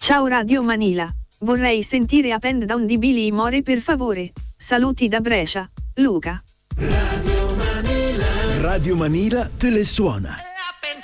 Ciao Radio Manila, vorrei sentire Append Down di Billy More per favore. Saluti da Brescia, Luca. Radio Manila te le suona.